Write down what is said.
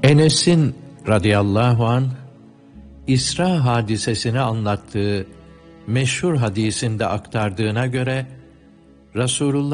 Enes'in radıyallahu anh İsra hadisesini anlattığı meşhur hadisinde aktardığına göre Resulullah